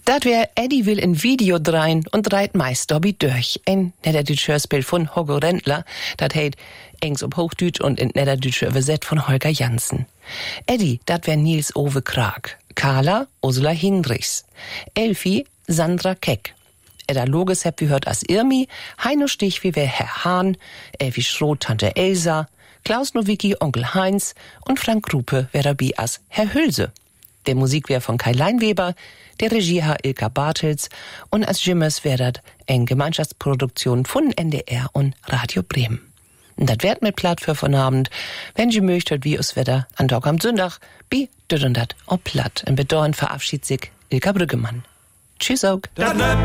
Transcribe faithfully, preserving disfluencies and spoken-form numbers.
Dat wär Eddie will ein Video drein und dreit meist dobi durch. Ein Niederdeutsches Hörspiel von Hugo Rendler, dat heit engs op Hochdeutsch und in Niederdeutsche übersetzt von Holger Jansen. Eddie, dat wär Nils Ove Krag. Carla, Ursula Hinrichs. Elfi, Sandra Keck. Edda Loges heb wie hört as Irmi, Heino Stich wie wär Herr Hahn, Elfi Schroth, Tante Elsa, Klaus Nowicki, Onkel Heinz und Frank Gruppe wär dabei as Herr Hülse. Der Musik wär von Kai Leinweber, der Regie Herr Ilka Bartels und als Jimmers wär dat eine Gemeinschaftsproduktion von N D R und Radio Bremen. Und dat wär mit Platt für von Abend, wenn Sie möchtet, wie us Wetter an Tag am Sonntag, bi dünn dat ob Platt. Im Bedauern verabschiedet sich Ilka Brüggemann. Tschüss auch.